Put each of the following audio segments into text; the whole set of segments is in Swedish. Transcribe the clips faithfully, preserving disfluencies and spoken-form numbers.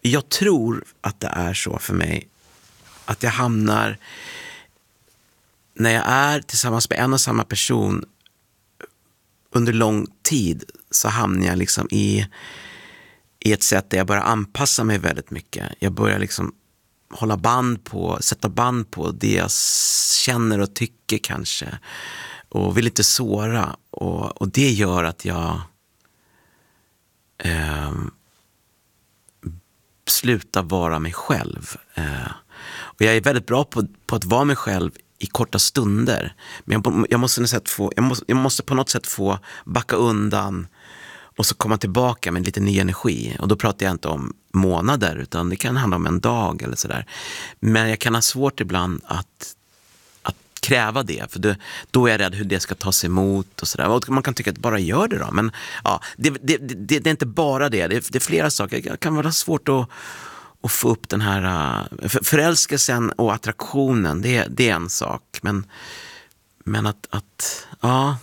jag tror att det är så för mig. Att jag hamnar, när jag är tillsammans med en och samma person under lång tid, så hamnar jag liksom i, i ett sätt där jag börjar anpassa mig väldigt mycket. Jag börjar liksom hålla band på, sätta band på det jag känner och tycker kanske. Och vill inte såra. Och, och det gör att jag eh, slutar vara mig själv. Eh, och jag är väldigt bra på, på att vara mig själv i korta stunder. Men jag, jag, måste, sätt få, jag, måste, jag måste på något sätt få backa undan och så komma tillbaka med lite ny energi. Och då pratar jag inte om månader, utan det kan handla om en dag eller sådär. Men jag kan ha svårt ibland att, att kräva det. För det, då är jag rädd hur det ska tas emot och sådär. Och man kan tycka att bara gör det då. Men ja, det, det, det, det är inte bara det. Det är, det är flera saker. Det kan vara svårt att, att få upp den här för, förälskelsen och attraktionen. Det, det är en sak. Men, men att, att ja,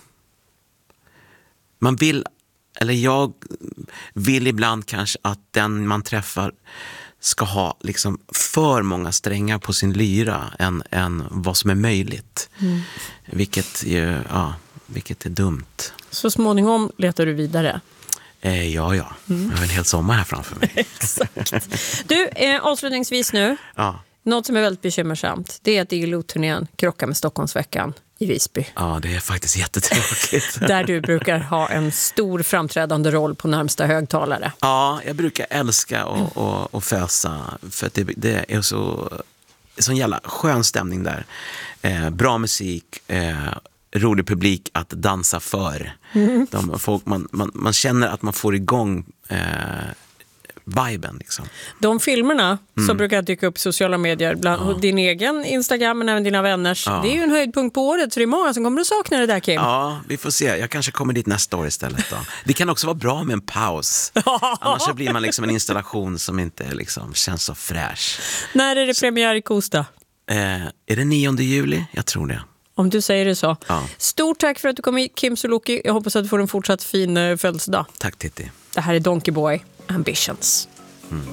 man vill... Eller jag vill ibland kanske att den man träffar ska ha liksom för många strängar på sin lyra än, än vad som är möjligt. Mm. Vilket, ju, ja, vilket är dumt. Så småningom letar du vidare? Eh, ja, ja. Mm. Jag har en hel sommar här framför mig. Exakt. Du, eh, avslutningsvis nu. Ja. Något som är väldigt bekymmersamt, det är att Diggiloo-turnén krockar med Stockholmsveckan i Visby. Ja, det är faktiskt jättetråkigt. Där du brukar ha en stor framträdande roll på närmsta högtalare. Ja, jag brukar älska och, och, och fösa. För att det, det är så sån jävla skön stämning där. Eh, bra musik, eh, rolig publik att dansa för. Mm. De, folk, man, man, man känner att man får igång eh, viben liksom. De filmerna Mm. som brukar dyka upp i sociala medier, bland Ja. din egen Instagram men även dina vänners, Ja. det är ju en höjdpunkt på året, så det är många som kommer att sakna det där, Kim. Ja, vi får se. Jag kanske kommer dit nästa år istället då. Det kan också vara bra med en paus. Annars så blir man liksom en installation som inte liksom känns så fräsch. När är det premiär i Kosta? Eh, är det nionde juli? Jag tror det. Om du säger det så. Ja. Stort tack för att du kom hit, Kim Sulocki. Jag hoppas att du får en fortsatt fin uh, födelsedag. Tack, Titti. Det här är Donkey Boy Ambitions.